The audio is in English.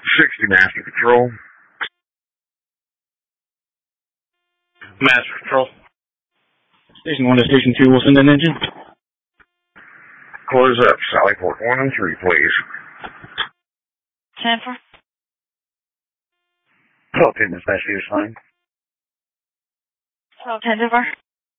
60 Master Control. Master Control. Station 1 to Station 2, we'll send an engine. Close up. Sallyport 1 and 3, please. 10-4. Hello, Dispatch, line. 12-10-4.